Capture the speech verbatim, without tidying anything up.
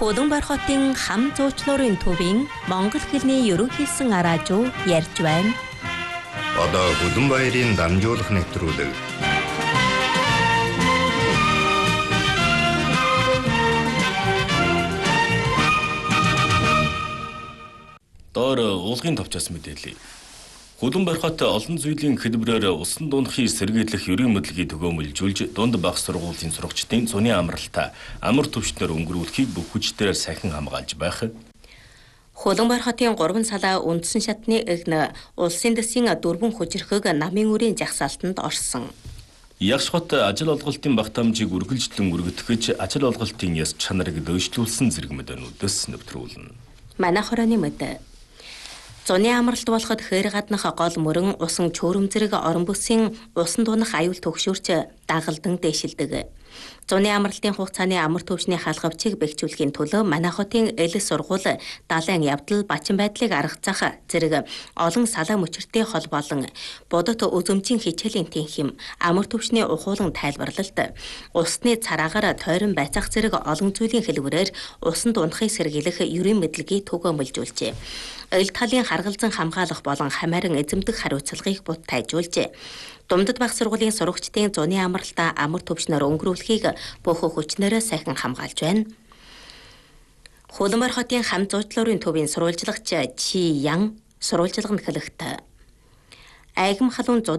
Худамбар хотын хам зуучлуурын төвийн монгол хэлний ерөнхийсэн араажуу ярьж байна. Одоо Худамбаярын дамжуулах нэвтрүүлэг. Доор уулгын товчоос мэдээлье. Худамбар хот олон зүйлийн хэлбэрээр усан дуунахыг сэргийлэх ерийн мэдлэгийг төгөөмөлжүүлж дунд бага сургуулийн сурагчдын зуны амралтаа амар төвчнөр өнгөрүүлэхийг бүх хүчээр сахин хамгаалж байх. Худамбар хотын гурван салаа үндсэн шатны эгнэ улсын дэсийн дөрвөн хүчирхэг намын үрийн жагсаалтанд орсон. Ягш хот ажил олголтын багтаамжийг үргэлжлэн өргөдөхөж ажил олголтын яс чанарыг дөйшлүүлсэн зэрэг мэдэнүүдээс нэвтрүүлнэ. Манай хорооны мэдээ. Зуны амралт болоход хээр гаднах гол мөрөн усан чөөрөм зэрэг орон бүсийн усан дуунах аюул төгшөөрч дагалдан дэшилдэг. Зуны амралтын хугацааны амар төвчний хаалгавчийг бэхжүүлэхийн төлөө манай хотын эл сургууль далайн явдал бачин байдлыг аргацах зэрэг олон салаа мөчөртэй хол болон бодот үзэмжийн хичээлийн тэнхим амар төвчний ухуулан тайлбарлалт усны цараагаар тойрон байцаах зэрэг олон зүйлийн хэлбэрээр усан дуунахыг сэргийлэх ерийн мэдлэгийг төгөөмөлжүүлжээ. Эл талын харгалзан хамгаалах болон хамааран эзэмдэх хариуцлагыг бут тайжуулжээ. Думдад баг сургуулийн сурагчдын зуны амралтаа амар төвчнөр өнгөрүүлэхийг бүх хүчнээрээ сахин хамгаалж байна. Худамбар хотын хам зуучлуурын төвийн сурвалжлагч Чи Ян сурвалжлага нь хэлэхдээ айгам халуун